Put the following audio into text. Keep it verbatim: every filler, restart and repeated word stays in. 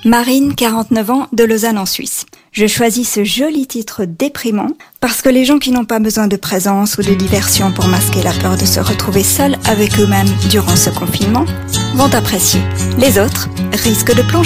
Marine, quarante-neuf ans, de Lausanne en Suisse. Je choisis ce joli titre déprimant parce que les gens qui n'ont pas besoin de présence ou de diversion pour masquer la peur de se retrouver seuls avec eux-mêmes durant ce confinement vont apprécier. Les autres risquent de plonger.